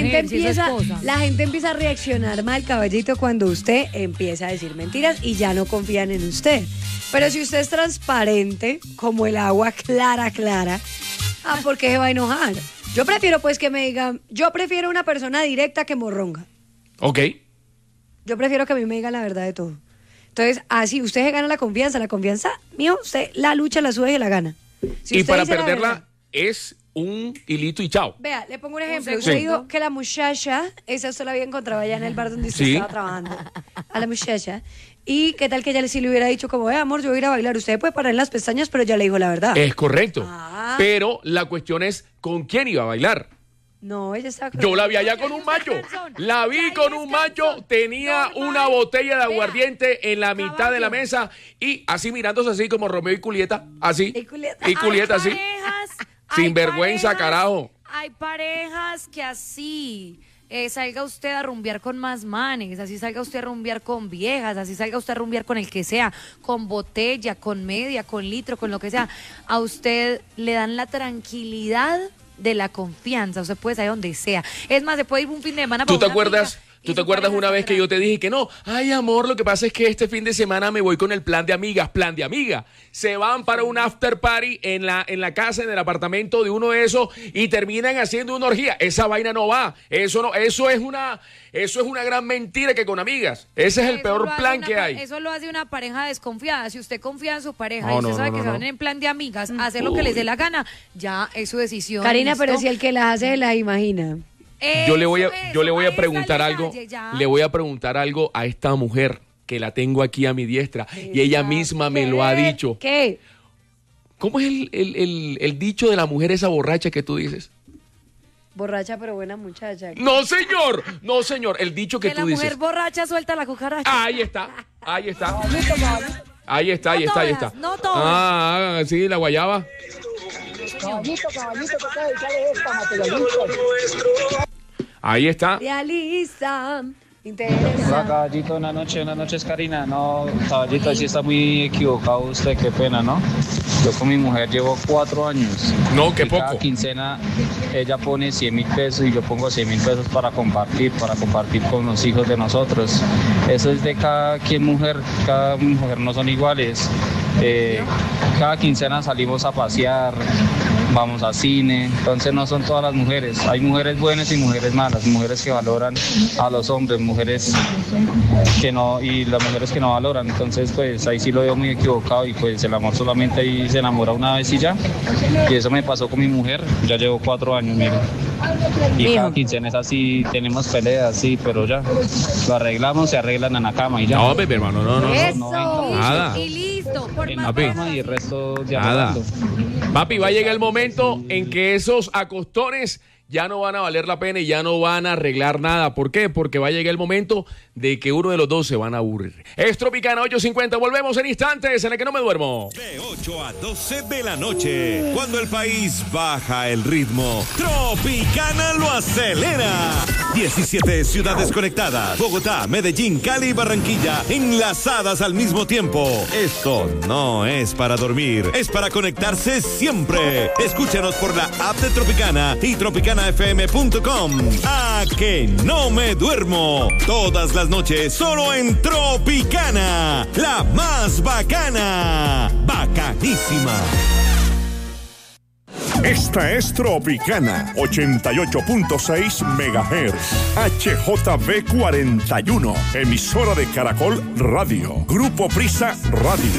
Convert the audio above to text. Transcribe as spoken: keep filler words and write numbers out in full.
gente mujer, si es su empieza, esposa. la gente empieza a reaccionar mal, caballito, cuando usted empieza a decir mentiras y ya no confían en usted. Pero si usted es transparente, como el agua clara, clara, ah, ¿por qué se va a enojar? Yo prefiero pues que me digan, yo prefiero una persona directa que morronga. Ok. Yo prefiero que a mí me digan la verdad de todo. Entonces, así usted se gana la confianza. La confianza, mío, usted la lucha, la sube y la gana. Si y usted para dice la perderla verdad- es un hilito y chao. Vea, le pongo un ejemplo. Un Usted segundo. dijo que la muchacha, esa usted la había encontrado allá en el bar donde usted Sí. estaba trabajando. A la muchacha. Y qué tal que ella sí le hubiera dicho como, eh, amor, yo voy a ir a bailar. Usted puede parar en las pestañas, pero ya le dijo la verdad. Es correcto. Ah. Pero la cuestión es con quién iba a bailar. No, ella estaba... Yo la vi allá con un macho. La vi con un macho, tenía una botella de aguardiente en la mitad de la mesa y así mirándose así como Romeo y Julieta, así. Y Julieta. Y Julieta así. Hay parejas, Sin hay vergüenza, parejas- carajo. Hay parejas que así eh, salga usted a rumbear con más manes, así salga usted a rumbear con viejas, así salga usted a rumbear con el que sea, con botella, con media, con litro, con lo que sea. A usted le dan la tranquilidad de la confianza, usted puede salir donde sea. Es más, se puede ir un fin de semana ¿Tú para te una acuerdas? finca y ¿Tú te su acuerdas pareja una está vez que atrás? yo te dije que no? Ay, amor, lo que pasa es que este fin de semana me voy con el plan de amigas, plan de amiga. Se van para un after party en la, en la casa, en el apartamento de uno de esos y terminan haciendo una orgía. Esa vaina no va. Eso no, eso es una, eso es una gran mentira que con amigas. Ese es el Eso peor lo hace plan una que pa- hay. Eso lo hace una pareja desconfiada. Si usted confía en su pareja No, y usted no, sabe no, que no, se van no. en plan de amigas a hacer lo que les dé la gana, ya es su decisión. Karina, ¿listo? pero si el que las hace, se las imagina. Yo le voy a, Eso, yo le voy a eso, preguntar esa algo, detalle, ya. le voy a preguntar algo a esta mujer que la tengo aquí a mi diestra y ella misma me lo ha dicho. ¿Qué? ¿Cómo es el, el, el, el dicho de la mujer esa borracha que tú dices? Borracha pero buena muchacha. No, señor, no, señor, el dicho que, Que la tú mujer dices. borracha suelta la cucaracha. Ahí está, ahí está. Ahí está, ahí No está, ahí todas, está. no todas. Ah, sí, la guayaba. Caballito, caballito, toca dedicarle esta materialista. Ahí está. Realiza. Hola, Interesa. caballito, buenas noches, buenas noches, Karina. No, caballito, así está muy equivocado usted, qué pena, ¿no? Yo con mi mujer llevo cuatro años. No, qué Y cada poco. quincena ella pone cien mil pesos y yo pongo cien mil pesos para compartir, para compartir con los hijos de nosotros. Eso es de cada quien mujer, cada mujer no son iguales. Eh, cada quincena salimos a pasear, vamos a cine, entonces no son todas las mujeres. Hay mujeres buenas y mujeres malas, mujeres que valoran a los hombres, mujeres que no, y las mujeres que no valoran. Entonces pues ahí sí lo veo muy equivocado y pues el amor solamente ahí se enamora una vez y ya. Y eso me pasó con mi mujer, ya llevo cuatro años, miren. Y cada quincena es así, tenemos peleas, sí, pero ya. Lo arreglamos, se arreglan en la cama y ya. No, Pepe, hermano, no, no. Eso. no, Nada. Y listo. Por En más la Papi. cama y el resto ya Nada. arreglando. Papi, va a llegar el momento en que esos acostones ya no van a valer la pena y ya no van a arreglar nada. ¿Por qué? Porque va a llegar el momento de que uno de los dos se van a aburrir. Es Tropicana ocho cincuenta. Volvemos en instantes en el que no me duermo. De ocho a doce de la noche, cuando el país baja el ritmo, Tropicana lo acelera. diecisiete ciudades conectadas, Bogotá, Medellín, Cali y Barranquilla, enlazadas al mismo tiempo. Esto no es para dormir, es para conectarse siempre. Escúchanos por la app de Tropicana y tropicana f m punto com. A que no me duermo. Todas las noches solo en Tropicana, la más bacana. Bacanísima. Esta es Tropicana ochenta y ocho punto seis megahertz. H J B cuarenta y uno. Emisora de Caracol Radio. Grupo Prisa Radio.